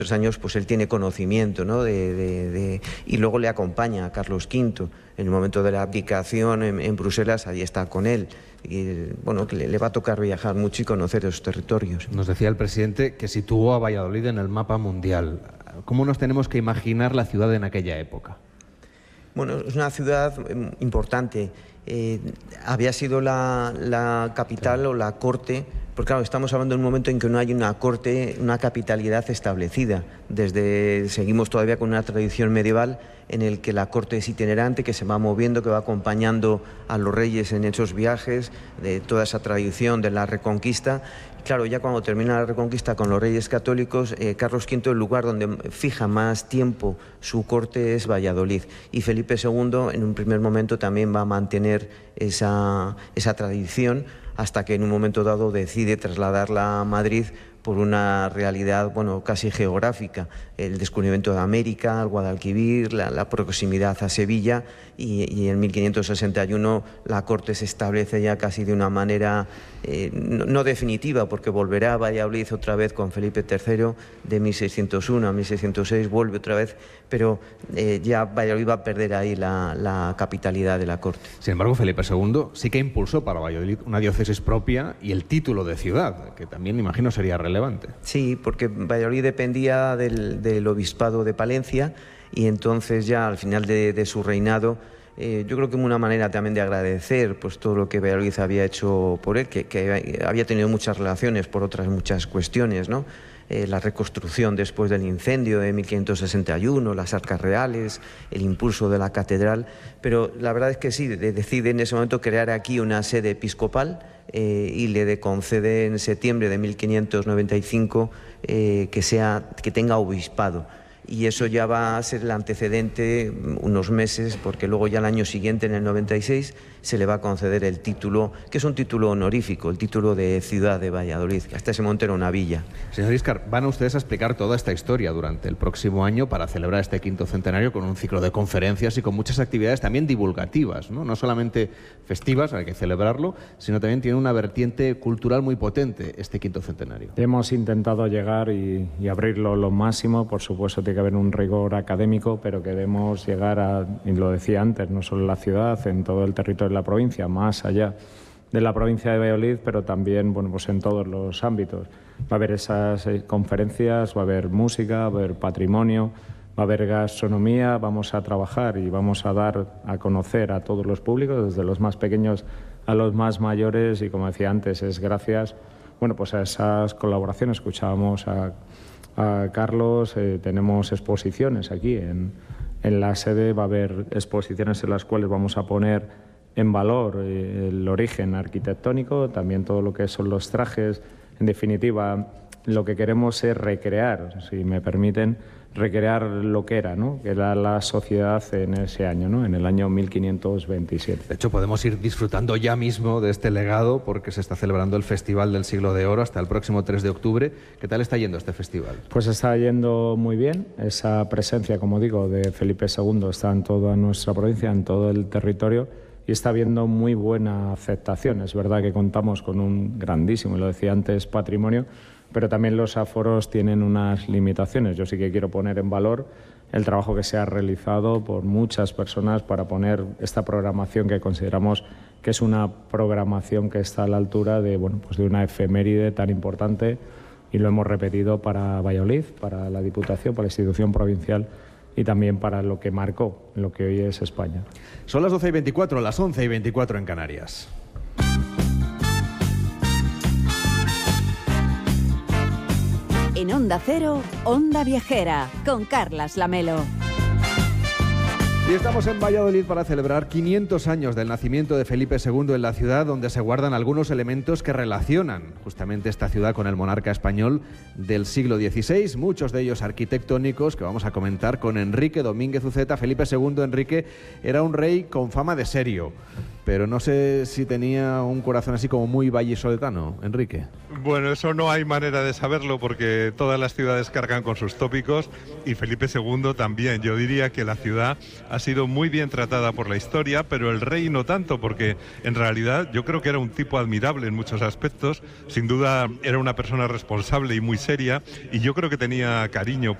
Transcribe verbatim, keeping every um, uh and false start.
años, pues él tiene conocimiento, ¿no? de, de, de, y luego le acompaña a Carlos quinto. En el momento de la abdicación en, en Bruselas, ahí está con él. Y bueno, que le, le va a tocar viajar mucho y conocer esos territorios. Nos decía el presidente que situó a Valladolid en el mapa mundial. ¿Cómo nos tenemos que imaginar la ciudad en aquella época? Bueno, es una ciudad importante. Eh, había sido la, la capital o la corte, porque claro, estamos hablando de un momento en que no hay una corte, una capitalidad establecida. Desde, seguimos todavía con una tradición medieval en el que la corte es itinerante, que se va moviendo, que va acompañando a los reyes en esos viajes, de toda esa tradición de la Reconquista. Claro, ya cuando termina la Reconquista con los reyes católicos, eh, Carlos quinto, el lugar donde fija más tiempo su corte es Valladolid. Y Felipe segundo, en un primer momento, también va a mantener esa, esa tradición hasta que en un momento dado decide trasladarla a Madrid por una realidad, bueno, casi geográfica, el descubrimiento de América, el Guadalquivir, la, la proximidad a Sevilla, y, y en mil quinientos sesenta y uno la corte se establece ya casi de una manera eh, no, no definitiva, porque volverá a Valladolid otra vez con Felipe tercero, de mil seiscientos uno a mil seiscientos seis, vuelve otra vez, pero eh, ya Valladolid va a perder ahí la, la capitalidad de la corte. Sin embargo, Felipe segundo sí que impulsó para Valladolid una diócesis propia y el título de ciudad, que también imagino sería relevante. Relevante. Sí, porque Valladolid dependía del, del obispado de Palencia, y entonces ya al final de, de su reinado, eh, yo creo que una manera también de agradecer pues todo lo que Valladolid había hecho por él, que, que había tenido muchas relaciones por otras muchas cuestiones, ¿no? Eh, la reconstrucción después del incendio de mil quinientos sesenta y uno, las arcas reales, el impulso de la catedral, pero la verdad es que sí, de, decide en ese momento crear aquí una sede episcopal, eh, y le concede en septiembre de mil quinientos noventa y cinco eh, que, sea, que tenga obispado. Y eso ya va a ser el antecedente unos meses, porque luego ya el año siguiente, en el noventa y seis, se le va a conceder el título, que es un título honorífico, el título de ciudad de Valladolid, que hasta ese momento era una villa. Señor Íscar, van ustedes a explicar toda esta historia durante el próximo año para celebrar este quinto centenario con un ciclo de conferencias y con muchas actividades también divulgativas, ¿no? No solamente festivas, hay que celebrarlo, sino también tiene una vertiente cultural muy potente este quinto centenario. Hemos intentado llegar y, y abrirlo lo máximo, por supuesto tiene que haber un rigor académico, pero queremos llegar a, y lo decía antes, no solo en la ciudad, en todo el territorio de la provincia, más allá de la provincia de Valladolid, pero también, bueno, pues en todos los ámbitos. Va a haber esas conferencias, va a haber música, va a haber patrimonio, va a haber gastronomía, vamos a trabajar y vamos a dar a conocer a todos los públicos, desde los más pequeños a los más mayores, y como decía antes, es gracias, bueno, pues a esas colaboraciones. Escuchábamos a a Carlos, eh, tenemos exposiciones aquí en, en la sede, va a haber exposiciones en las cuales vamos a poner en valor eh, el origen arquitectónico, también todo lo que son los trajes. En definitiva, lo que queremos es recrear, si me permiten, recrear lo que era, ¿no? Que era la sociedad en ese año, ¿no? En el año mil quinientos veintisiete. De hecho, podemos ir disfrutando ya mismo de este legado, porque se está celebrando el Festival del Siglo de Oro hasta el próximo tres de octubre. ¿Qué tal está yendo este festival? Pues está yendo muy bien. Esa presencia, como digo, de Felipe segundo está en toda nuestra provincia, en todo el territorio, y está habiendo muy buena aceptación. Es verdad que contamos con un grandísimo, lo decía antes, patrimonio, pero también los aforos tienen unas limitaciones. Yo sí que quiero poner en valor el trabajo que se ha realizado por muchas personas para poner esta programación, que consideramos que es una programación que está a la altura de, bueno, pues de una efeméride tan importante, y lo hemos repetido para Valladolid, para la Diputación, para la institución provincial, y también para lo que marcó lo que hoy es España. Son las doce y veinticuatro, las once y veinticuatro en Canarias. En Onda Cero, Onda Viajera, con Carlas Lamelo. Y estamos en Valladolid para celebrar quinientos años del nacimiento de Felipe segundo en la ciudad, donde se guardan algunos elementos que relacionan justamente esta ciudad con el monarca español del siglo dieciséis, muchos de ellos arquitectónicos, que vamos a comentar con Enrique Domínguez Uceta. Felipe segundo, Enrique, era un rey con fama de serio. pero no sé si tenía un corazón así como muy vallisoletano, Enrique. Bueno, eso no hay manera de saberlo porque todas las ciudades cargan con sus tópicos y Felipe segundo también. Yo diría que la ciudad ha sido muy bien tratada por la historia, pero el rey no tanto, porque en realidad yo creo que era un tipo admirable en muchos aspectos. Sin duda era una persona responsable y muy seria, y yo creo que tenía cariño